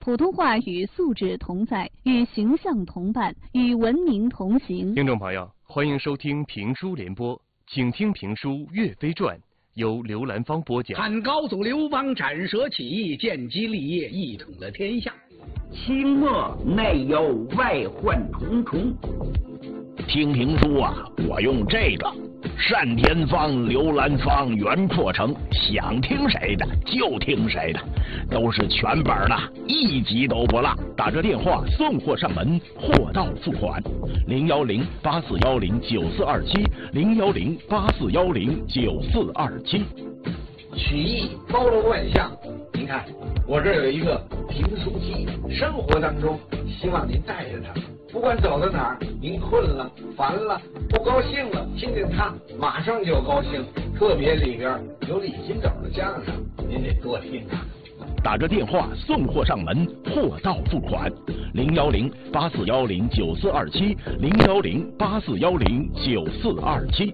普通话与素质同在，与形象同伴，与文明同行。 听众朋友，欢迎收听评书联播，请听评书《岳飞传》，由刘兰芳播讲。 汉高祖刘邦斩蛇起义，建基立业，一统了天下。 清末内忧外患重重。听评书啊，我用这个单田芳、刘兰芳、袁阔成，想听谁的就听谁的，都是全本的，一集都不落。打着电话送货上门，货到付款。010-8410-9427，010-8410-9427。 曲艺包罗万象，您看我这儿有一个评书机，生活当中希望您带着它，不管走到哪儿，您困了、烦了、不高兴了，听听它，马上就高兴。特别里边有李金斗的相声，您得多听啊。 打着电话送货上门，货到付款。010-8410-9427，010-8410-9427。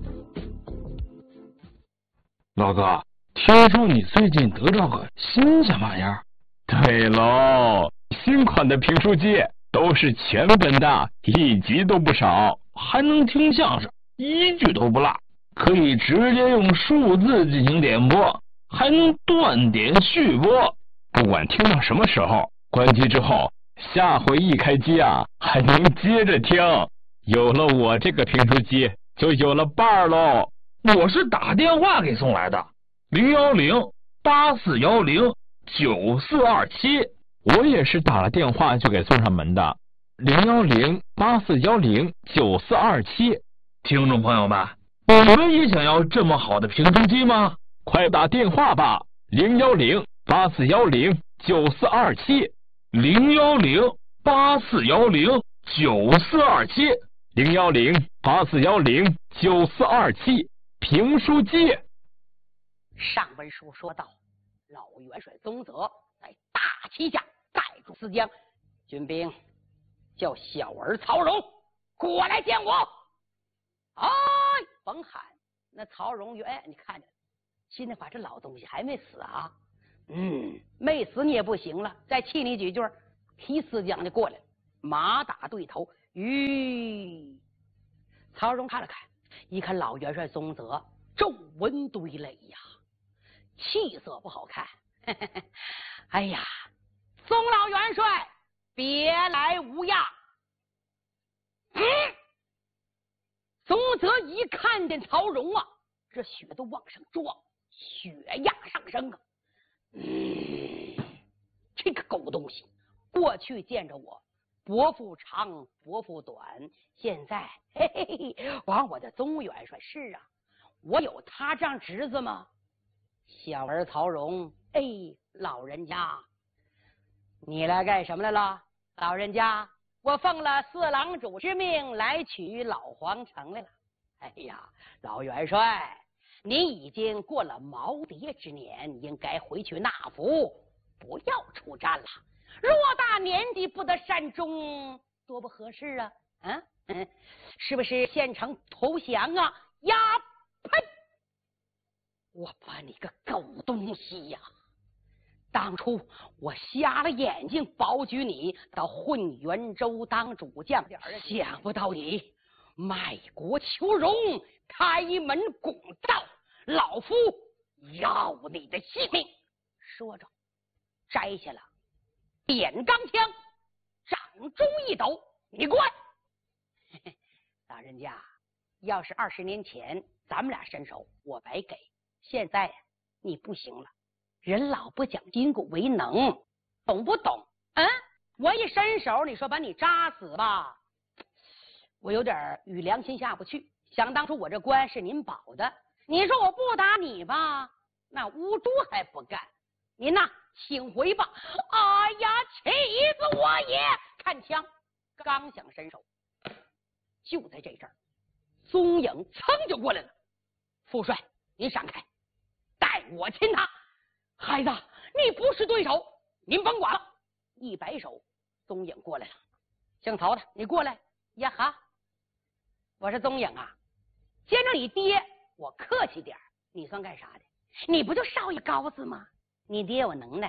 老哥，听说你最近得到个新什么玩意儿？ 对喽，新款的评书机都是全本的，一集都不少， 还能听相声，一句都不落，可以直接用数字进行点播，还能断点续播， 不管听到什么时候，关机之后，下回一开机啊，还能接着听。有了我这个评书机，就有了伴儿喽。 我是打电话给送来的，010-8410-9427。 我也是打了电话就给送上门的，010-8410-9427。 听众朋友们，你们也想要这么好的评书机吗？ 快打电话吧，010-8410-9427，010-8410-9427，评书机。 上文书说到，老元帅宗泽在大旗下带住四将，军兵叫小儿曹荣过来见我。哎，甭喊，那曹荣你看着，现在把这老东西还没死啊？没死你也不行了，再气你几句，提四将就过来，马打对头。曹荣看了看，一看老元帅宗泽皱纹堆垒呀，气色不好看。哎呀，宗老元帅别来无恙。宗泽一看见曹荣啊，这血都往上撞，血压上升啊。这个狗东西过去见着我伯父长伯父短，现在往我的宗元帅是啊，我有他这样侄子吗？小儿曹荣，老人家你来干什么来了？老人家，我奉了四郎主之命来取老皇城来了。哎呀，老元帅，您已经过了耄耋之年，应该回去纳福，不要出战了。偌大年纪不得善终，多不合适啊！是不是献城投降啊？呀呸！我把你个狗东西呀！当初我瞎了眼睛保举你到混元州当主将，想不到你卖国求荣，开门拱灶，老夫要你的性命！说着，摘下了扁钢枪，掌中一抖，你过来！老人家，要是20年前咱们俩伸手，我白给。现在你不行了，人老不讲筋骨为能，懂不懂？我一伸手，你说把你扎死吧，我有点与良心下不去。想当初我这官是您保的，你说我不打你吧，那乌猪还不干。您呐，请回吧。哎呀，气死我也！看枪，刚想伸手，就在这阵儿，宗颖噌就过来了。副帅，您闪开，带我亲他。孩子，你不是对手，您甭管了。一摆手，宗颖过来了。姓曹的，你过来。呀哈，我是宗颖啊，见着你爹，我客气点，你算干啥的？你不就少爷高子吗？你爹有能耐，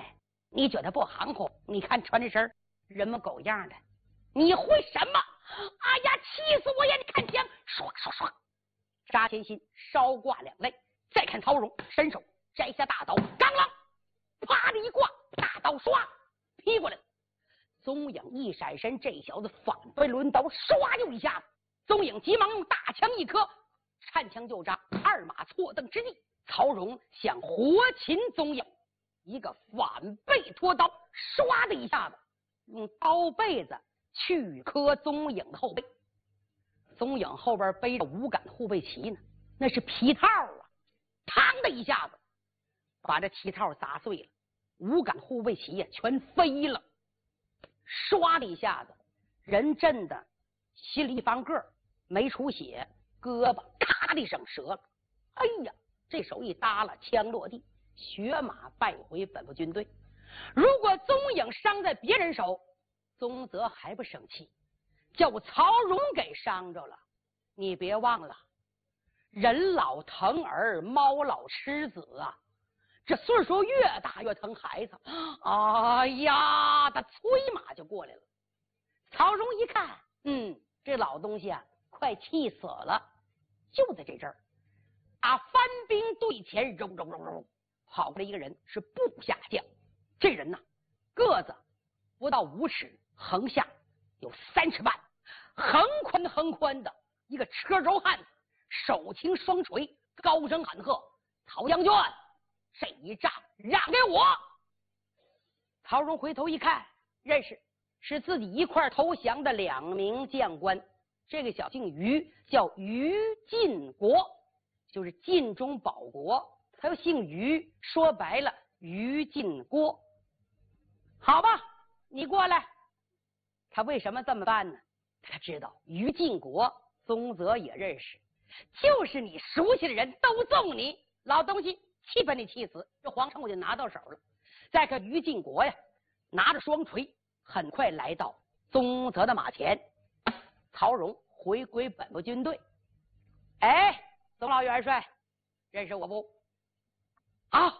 你觉得不含糊？你看穿这身人模狗样的，你会什么？哎呀，气死我呀！你看枪，唰唰唰，扎前心，稍挂两肋。再看曹荣，伸手摘下大刀，当啷，啪的一挂，大刀唰劈过来了。宗颖一闪身，这小子反背抡刀，唰又一下子。宗颖急忙用大枪一磕，颤枪就扎，二马错蹬之际，曹荣想活擒宗颖，一个反背拖刀，唰的一下子用刀背子去磕宗颖的后背。宗颖后边背着五杆护卫旗呢，那是皮套啊，嘡的一下子把这旗套砸碎了，五杆护卫旗呀全飞了，唰的一下子人震的心里一翻个，没出血，胳膊咔的一声折了。哎呀，这手一耷拉，枪落地，血马败回本部军队。如果宗颖伤在别人手，宗泽还不生气，叫曹荣给伤着了。你别忘了，人老疼儿，猫老吃子啊，这岁数越大越疼孩子。哎呀，他催马就过来了。曹荣一看，这老东西啊快气死了。就在这阵儿啊，番兵队前揉跑过来一个人，是部下将。这人呢个子不到5尺，横下有3尺半，横宽的一个车轴汉子，手擎双锤，高声喊喝：“曹将军，这一仗让给我！”曹荣回头一看，认识是自己一块投降的2名将官。这个小姓于，叫于晋国，就是晋中保国，他又姓于，说白了于晋国。好吧，你过来。他为什么这么办呢？他知道于晋国宗泽也认识，就是你熟悉的人都纵你，老东西气把你气死，这皇城我就拿到手了。再看于晋国呀，拿着双锤，很快来到宗泽的马前。曹荣回归本部军队。哎，宗老元帅，认识我不？啊，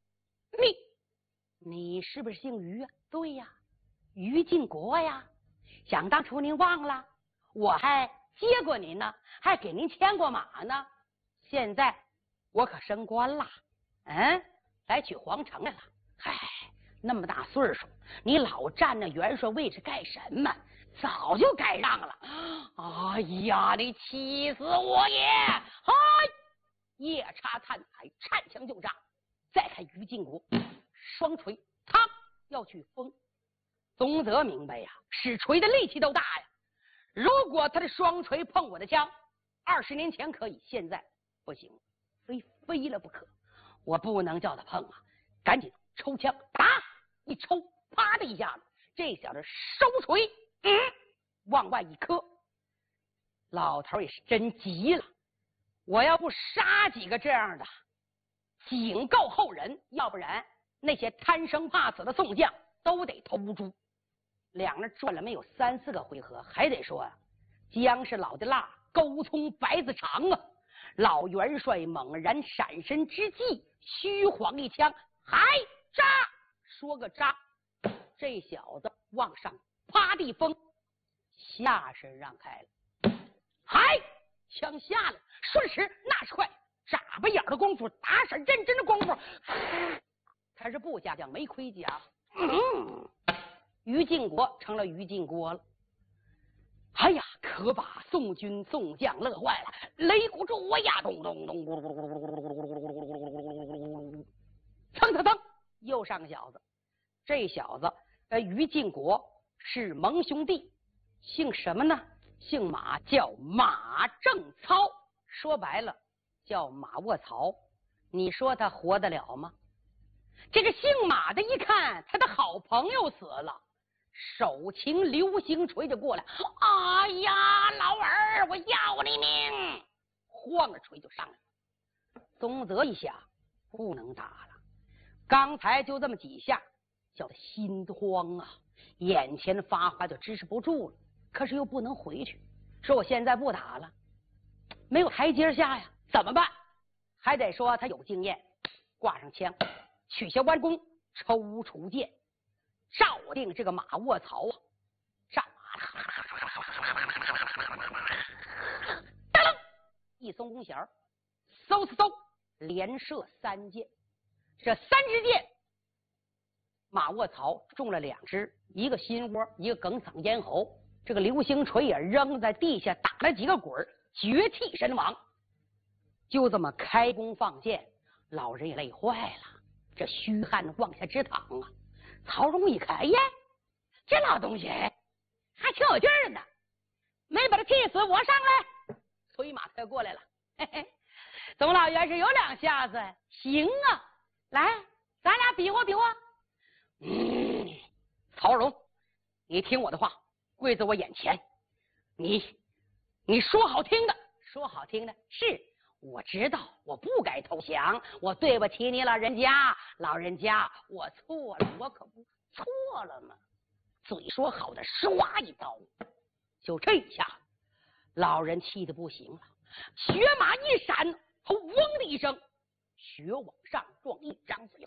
你是不是姓于啊？对呀，于晋国呀。想当初您忘了，我还接过您呢，还给您牵过马呢。现在我可升官了，来取皇城来了。嗨，那么大岁数，你老占那元帅位置干什么？早就该让了。哎呀，你气死我也！嗨，夜叉探海，颤枪就扎。再看于晋国，双锤，他要去封。宗泽明白呀，使锤的力气都大呀。如果他的双锤碰我的枪，20年前可以，现在不行，非飞了不可。我不能叫他碰啊！赶紧抽枪，打！一抽，啪的一下子，这小子收锤，往外一磕。老头也是真急了，我要不杀几个这样的，警告后人，要不然那些贪生怕死的宋将都得头猪。两人转了没有3、4个回合，还得说啊，姜是老的辣，沟通白子长啊。老元帅猛然闪身之际，虚晃一枪，还扎！说个扎，这小子往上啪地风，下身让开了，还枪下来，瞬时那是快，眨巴眼的功夫，打闪认真的功夫，他是部下将，没盔甲。于晋国成了于晋国了。哎呀，可把宋军宋将乐坏了，擂鼓助我呀，咚咚咚，蹭蹭蹭，又上个小子。这小子于晋国是盟兄弟，姓什么呢？姓马，叫马正操，说白了叫马卧槽。你说他活得了吗？这个姓马的一看他的好朋友死了，手擎流星锤就过来，哎呀，老二，我要你命！晃着锤就上来了。宗泽一想，不能打了，刚才就这么几下，叫他心慌啊，眼前发花就支持不住了。可是又不能回去，说我现在不打了，没有台阶下呀，怎么办？还得说他有经验，挂上枪，取下弯弓，抽出剑， 照定这个马卧槽啊，上马，当啷一松弓弦，嗖嗖嗖，连射3箭。这3支箭，马卧槽中了2支，一个心窝，一个梗嗓咽喉。这个流星锤也扔在地下，打了几个滚，绝气身亡。就这么开弓放箭，老人也累坏了，这虚汗往下直淌啊。曹荣一看，哎呀，这老东西还挺有劲儿呢，没把他气死，我上来。催马快过来了，嘿嘿，总老元帅有2下子，行啊，来，咱俩比划比划。曹荣，你听我的话，跪在我眼前，你说好听的，说好听的，是我知道我不该投降，我对不起你老人家，老人家我错了，我可不错了吗？嘴说好的，唰一刀，就这一下，老人气得不行了，血马一闪，他嗡的一声，血往上撞，一张嘴，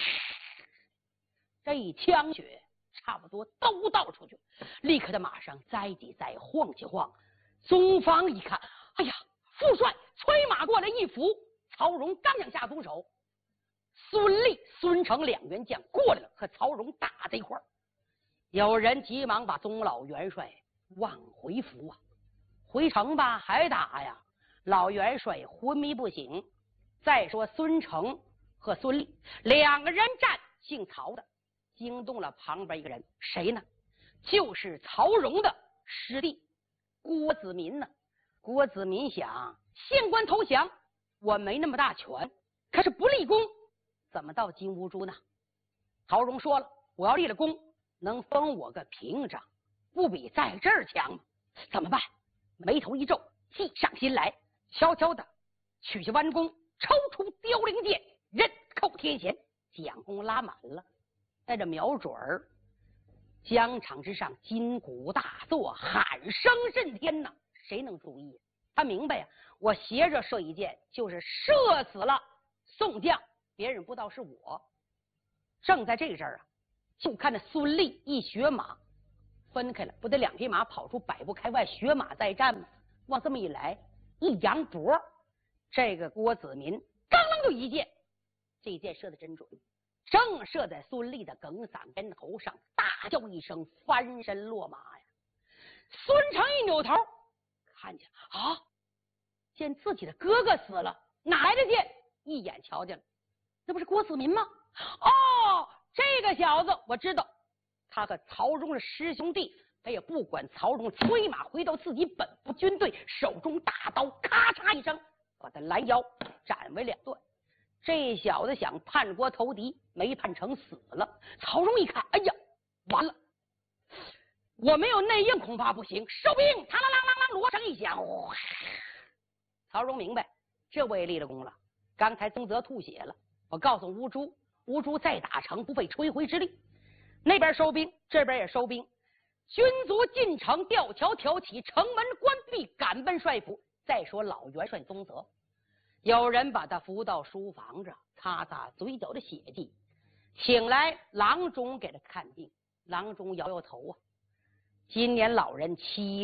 这一枪血差不多都倒出去，立刻在马上栽几栽，晃几晃。宗方一看，哎呀，副帅催马过来一扶，曹荣刚想下毒手，孙立、孙成2员将过来了，和曹荣打在一块儿。有人急忙把宗老元帅往回扶啊，回城吧，还打呀？老元帅昏迷不醒。再说孙成和孙立2个人战，姓曹的惊动了旁边一个人，谁呢？就是曹荣的师弟郭子民呢。郭子民想，县官投降，我没那么大权，可是不立功，怎么到金兀术呢？曹荣说了，我要立了功，能封我个平章，不比在这儿强吗？怎么办？眉头一皱，计上心来，悄悄的取下弯弓，抽出凋零箭，人扣天弦，将弓拉满了，带着瞄准儿。疆场之上金鼓大作，喊声震天呐，谁能注意？他明白呀，我斜着射一箭，就是射死了宋将，别人不知道是我。正在这阵儿啊，就看着孙立一血马分开了，不得2匹马跑出100步开外，血马再战吗？往这么一来，一扬脖，这个郭子民刚啷就一箭，这一箭射得真准，正射在孙立的梗嗓咽喉上，大叫一声，翻身落马呀。孙成一扭头看见啊，见自己的哥哥死了，哪来的箭？一眼瞧见了，那不是郭子民吗？哦，这个小子我知道，他和曹荣是师兄弟，他也不管曹荣，催马回到自己本部军队，手中大刀咔嚓一声，把他拦腰斩为2段。这小子想叛国投敌，没叛成，死了。曹荣一看，哎呀，完了，我没有内应恐怕不行，收兵！嘡啷啷啷啷，锣声一响，曹荣明白，这我也立了功了。刚才宗泽吐血了，我告诉乌珠，乌珠再打城不费吹灰之力。那边收兵，这边也收兵，军卒进城，吊桥挑起，城门关闭，赶奔帅府。再说老元帅宗泽，有人把他扶到书房着，擦擦嘴角的血迹，请来郎中给他看病。郎中摇摇头啊，今年老人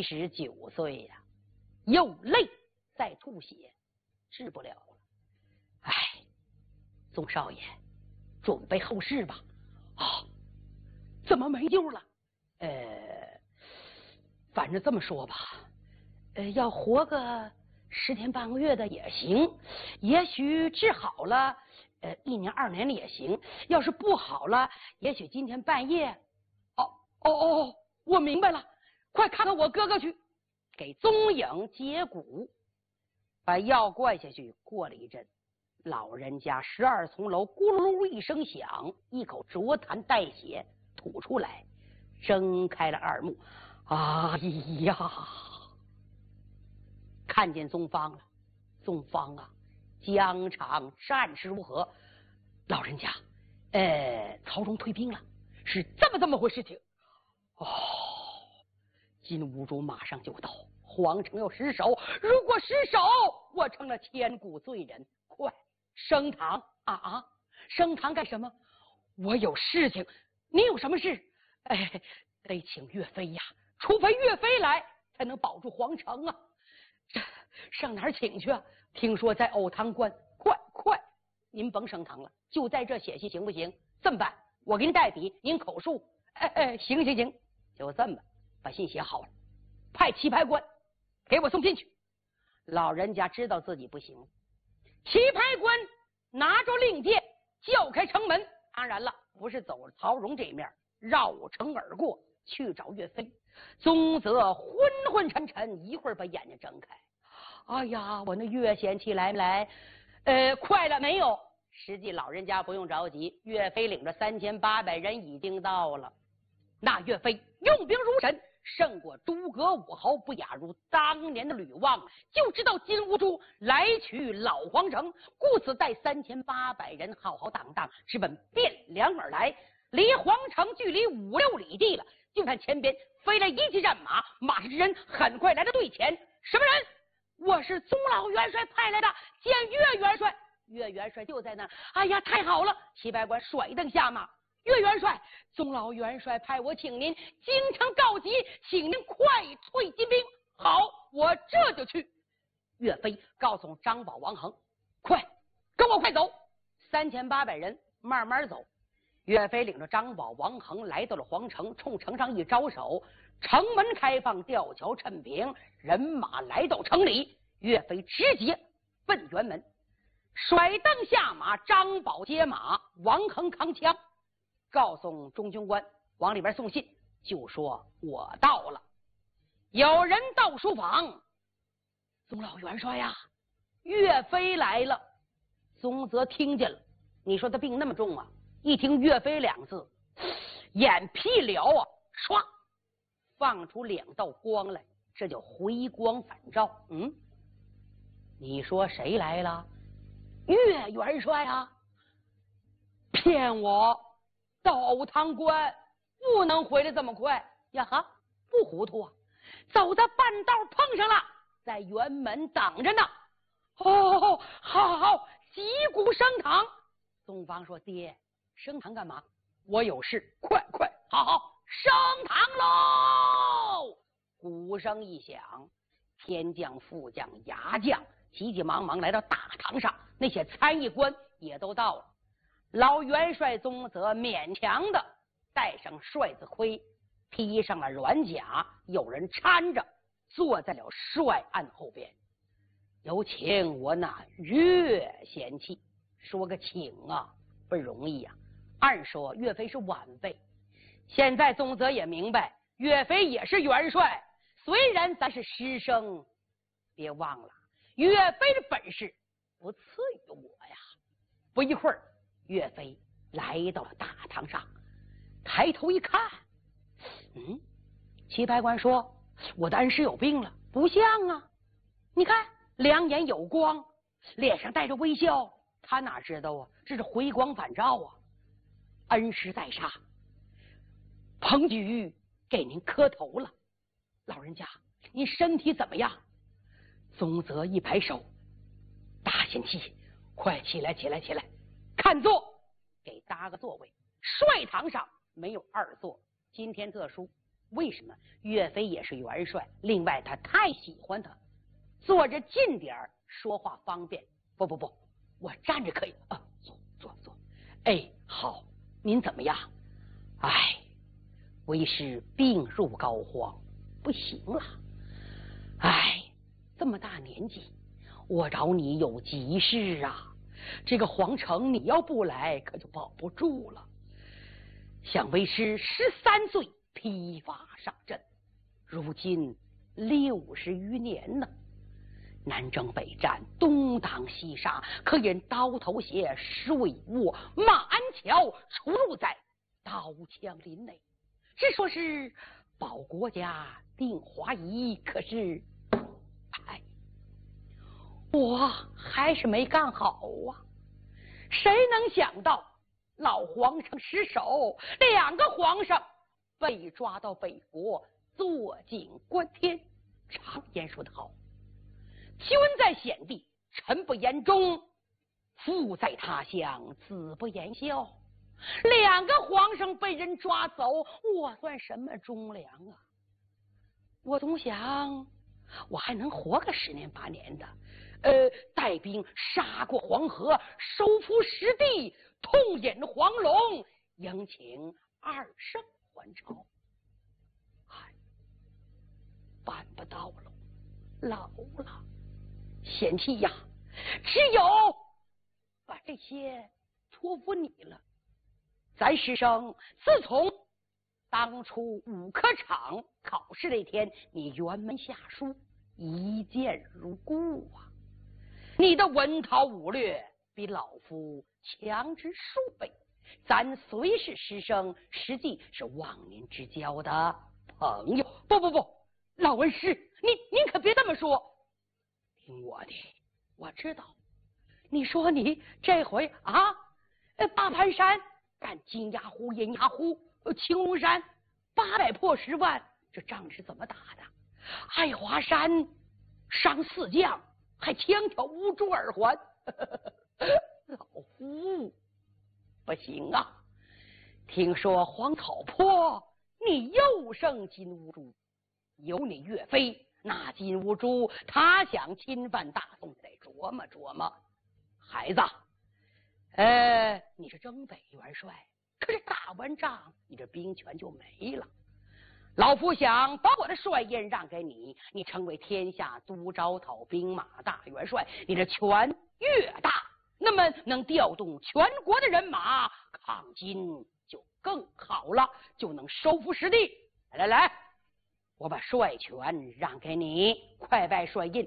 79岁呀，又累再吐血，治不了了。哎，宗少爷，准备后事吧。啊，怎么没救了？反正这么说吧，要活个10天半个月的也行，也许治好了，1年2年的也行。要是不好了，也许今天半夜。哦，我明白了，快看看我哥哥去。给宗颖接骨，把药灌下去。过了一阵，老人家12层楼咕噜噜一声响，一口浊痰带血吐出来，睁开了2目。哎呀，看见宗方了。宗方啊，疆场战事如何？老人家，曹荣退兵了，是这么回事情。哦，金兀术马上就到，皇城要失守，如果失守，我成了千古罪人。快升堂！升堂干什么？我有事情。你有什么事？ 哎，得请岳飞呀，除非岳飞来，才能保住皇城啊。这上哪儿请去啊？听说在沤汤关。快，您甭升堂了，就在这写信行不行？这么办，我给您代笔，您口述。行，就这么把信写好了，派棋牌官给我送进去。老人家知道自己不行，棋牌官拿着令箭叫开城门，当然了，不是走曹荣这面，绕城而过去找岳飞。宗泽昏昏沉沉，一会儿把眼睛睁开。哎呀，我那岳贤妻来没来？快了没有？实际老人家不用着急，岳飞领着3800人已经到了。那岳飞用兵如神，胜过诸葛武侯，不亚于当年的吕望。就知道金兀术来取老皇城，故此带3800人浩浩荡荡直奔汴梁而来。离皇城距离5、6里地了，就看前边飞来一骑战马，马上之人很快来到队前。什么人？我是宗老元帅派来的，见岳元帅。岳元帅就在那儿。哎呀，太好了！棋牌官甩蹬下马。岳元帅，宗老元帅派我请您京城告急，请您快退金兵。好，我这就去。岳飞告诉张宝、王恒，快跟我快走。3800人慢慢走。岳飞领着张宝、王恒来到了皇城，冲城上一招手，城门开放，吊桥陈平，人马来到城里。岳飞直接奔辕门，甩蹬下马，张宝接马，王恒扛枪，告诉中军官往里边送信，就说我到了。有人到书房，宗老元帅呀，岳飞来了。宗泽听见了，你说他病那么重啊？一听岳飞2字，眼皮了啊，唰放出2道光来，这叫回光返照。你说谁来了？岳元帅啊！骗我！到沤汤关不能回来这么快呀！哈，不糊涂啊！走到半道碰上了，在辕门等着呢。哦，好，击鼓升堂。宗方说：“爹，升堂干嘛？我有事。快，好，升堂喽！”鼓声一响，天将、副将、牙将急急忙忙来到大堂上，那些参议官也都到了。老元帅宗泽勉强的戴上帅子盔，披上了软甲，有人搀着坐在了帅案后边。有请我那岳贤妻。说个请啊，不容易啊。按说岳飞是晚辈，现在宗泽也明白岳飞也是元帅，虽然咱是师生，别忘了岳飞的本事不次于我呀。不一会儿，岳飞来到了大堂上，抬头一看，棋牌官说：“我的恩师有病了。”不像啊，你看两眼有光，脸上带着微笑，他哪知道啊，这是回光返照啊。恩师在上，彭举给您磕头了。老人家，您身体怎么样？宗泽一摆手：“大贤妻，快起来，看座，给搭个座位。帅堂上没有2座，今天特殊，为什么？岳飞也是元帅，另外他太喜欢他，坐着近点儿，说话方便。不，我站着可以啊，坐。哎，好，您怎么样？哎，为师病入膏肓，不行了。哎，这么大年纪，我找你有急事啊。这个皇城你要不来，可就保不住了。想为师13岁披发上阵，如今60余年呢。南征北战，东挡西杀，可因刀头鞋、水卧、马鞍桥出入在刀枪林内。只说是保国家、定华夷，可是我还是没干好啊！谁能想到老皇城失守，2个皇上被抓到北国，坐井观天。常言说得好，君在险地，臣不言忠；父在他乡，子不言孝。 2个皇上被人抓走，我算什么忠良啊？我总想我还能活个10年8年的，带兵杀过黄河，收复失地，痛饮黄龙，迎请2圣还朝。办不到了，老了，贤妻呀，只有把这些托付你了。咱师生自从当初5科场考试那天，你辕门下书，一见如故啊。你的文韬武略比老夫强之数倍，咱虽是师生，实际是忘年之交的朋友。不，老文师，您可别这么说。听我的，我知道。你说你这回啊，大盘山干金牙湖、银牙湖、青龙山800破10万，这仗是怎么打的？爱华山伤4将，还枪挑无珠耳环。老夫不行啊！听说黄草坡你又胜金兀术，有你岳飞，那金兀术他想侵犯大宋，得琢磨琢磨。孩子，你是征北元帅，可是打完仗你这兵权就没了。老夫想把我的帅印让给你，你成为天下都招讨兵马大元帅，你这权越大，那么能调动全国的人马抗金就更好了，就能收复失地。来，我把帅权让给你，快拜帅印。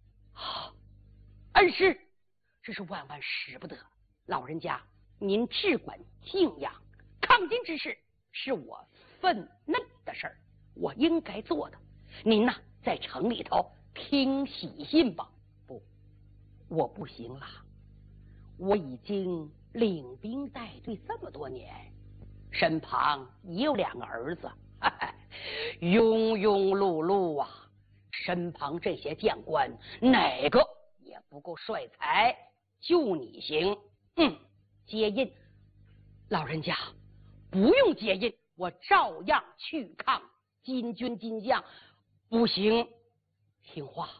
恩师，这是万万使不得。老人家您只管敬仰，抗金之事是我分内的事儿，我应该做的。您呐，在城里头听喜信吧。不，我不行了，我已经领兵带队这么多年，身旁也有2个儿子，庸庸碌碌啊，身旁这些将官哪个也不够帅才，就你行。接印，老人家不用接印，我照样去抗金军金将。不行，听话，